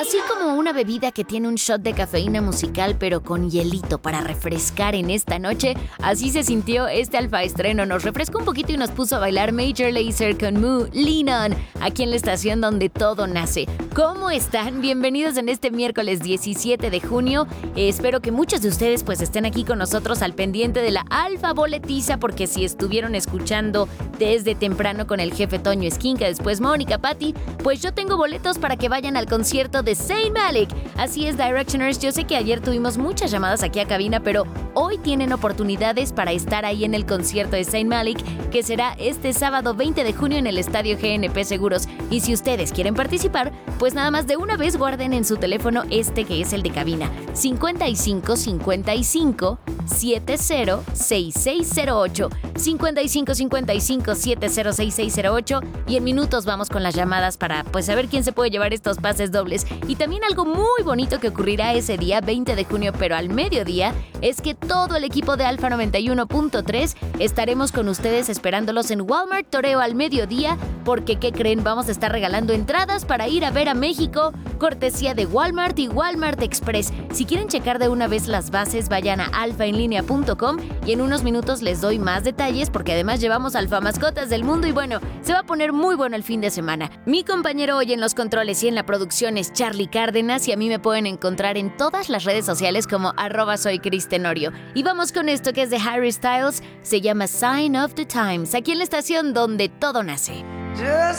Así como una bebida que tiene un shot de cafeína musical pero con hielito para refrescar en esta noche, así se sintió este Alfa estreno. Nos refrescó un poquito y nos puso a bailar Major Lazer con Moo, Lean On, aquí en la estación donde todo nace. ¿Cómo están? Bienvenidos en este miércoles 17 de junio. Espero que muchos de ustedes pues estén aquí con nosotros al pendiente de la Alfa Boletiza, porque si estuvieron escuchando desde temprano con el jefe Toño Esquinca, después Mónica, Patti, pues yo tengo boletos para que vayan al concierto de Zayn Malik. Así es, Directioners, yo sé que ayer tuvimos muchas llamadas aquí a cabina, pero hoy tienen oportunidades para estar ahí en el concierto de Zayn Malik, que será este sábado 20 de junio en el Estadio GNP Seguros. Y si ustedes quieren participar, pues nada más de una vez guarden en su teléfono que es el de cabina, 55 55 70 6608, 55 55 70 6608, y en minutos vamos con las llamadas para pues saber quién se puede llevar estos pases dobles. Y también algo muy bonito que ocurrirá ese día 20 de junio, pero al mediodía, es que todo el equipo de Alfa 91.3 estaremos con ustedes esperándolos en Walmart Toreo al mediodía, porque ¿qué creen? Vamos a estar regalando entradas para ir a ver a México, cortesía de Walmart y Walmart Express. Si quieren checar de una vez las bases, vayan a alfaenlinea.com y en unos minutos les doy más detalles, porque además llevamos Alfa Mascotas del Mundo y bueno, se va a poner muy bueno el fin de semana. Mi compañero hoy en los controles y en la producción es Charlie Cárdenas, y a mí me pueden encontrar en todas las redes sociales como @soycristenorio. Y vamos con esto que es de Harry Styles, se llama Sign of the Times, aquí en la estación donde todo nace. Just